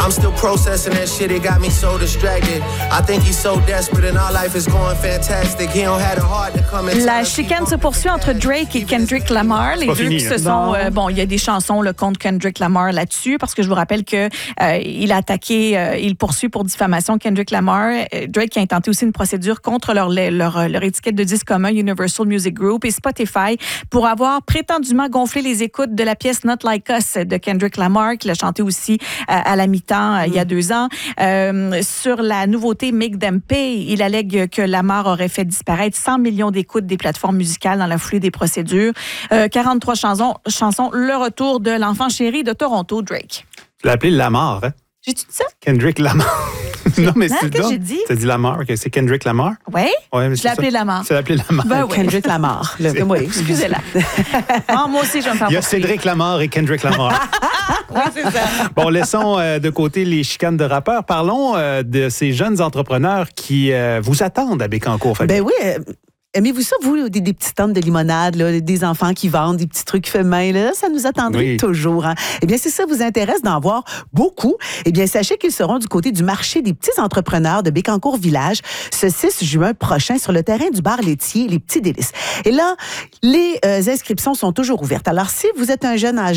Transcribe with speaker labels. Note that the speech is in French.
Speaker 1: I'm still processing that shit, it got me so distracted. I think he's so desperate and our life is going fantastic. He don't have the heart to come and
Speaker 2: La chicane se poursuit entre Drake et Kendrick Lamar. Les deux qui se sont... il y a des chansons contre Kendrick Lamar là-dessus, parce que je vous rappelle que il a attaqué, il poursuit pour diffamation Kendrick Lamar. Drake qui a intenté aussi une procédure contre leur étiquette de disque commun Universal Music Group et Spotify pour avoir prétendument gonflé les écoutes de la pièce Not Like Us de Kendrick Lamar, qu'il a chanté aussi à la mi-temps il y a 2 ans. Sur la nouveauté Make Them Pay, il allègue que Lamar aurait fait disparaître 100 millions d'écoutes des plateformes musicales dans la foulée des procédures. 43 chansons, le retour de l'enfant chéri de Toronto, Drake.
Speaker 3: Tu l'as appelé Lamar, hein?
Speaker 2: J'ai-tu dit ça?
Speaker 3: Kendrick Lamar. Non, mais c'est
Speaker 2: que j'ai dit?
Speaker 3: Tu as dit Lamar, okay. C'est Kendrick Lamar?
Speaker 2: Oui,
Speaker 3: ouais,
Speaker 2: je l'ai appelé Lamar.
Speaker 3: Tu l'as appelé Lamar.
Speaker 2: Ben oui.
Speaker 4: Kendrick Lamar.
Speaker 2: Oui, excusez-la. Moi aussi, je vais me faire
Speaker 3: Il y a
Speaker 2: poursuivre.
Speaker 3: Cédric Lamar et Kendrick Lamar.
Speaker 2: Oui, c'est ça.
Speaker 3: Bon, laissons de côté les chicanes de rappeurs. Parlons de ces jeunes entrepreneurs qui vous attendent à Bécancour, Fabien.
Speaker 4: Ben oui. Aimez-vous ça, vous, des petits stands de limonade, là, des enfants qui vendent des petits trucs faits main, là, ça nous attendrait toujours. Hein? Eh bien, si ça vous intéresse d'en voir beaucoup, eh bien, sachez qu'ils seront du côté du marché des petits entrepreneurs de Bécancour Village ce 6 juin prochain sur le terrain du bar laitier Les Petits Délices. Et là, les inscriptions sont toujours ouvertes. Alors, si vous êtes un jeune âgé